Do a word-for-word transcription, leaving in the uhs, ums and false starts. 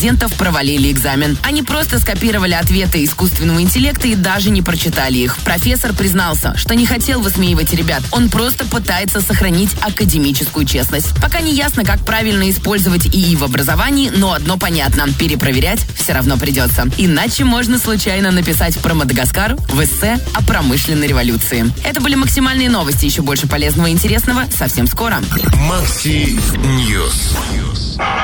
студентов провалили экзамен. Они просто скопировали ответы искусственного интеллекта и даже не прочитали их. Профессор признался, что не хотел высмеивать ребят. Он просто пытается сохранить академическую честность. Пока не ясно, как правильно использовать ИИ в образовании, но одно понятно – перепроверять все равно придется. Иначе можно случайно написать про Мадагаскар в эссе о промышленной революции. Это были максимальные новости. Еще больше полезного и интересного совсем скоро. Макси Ньюс.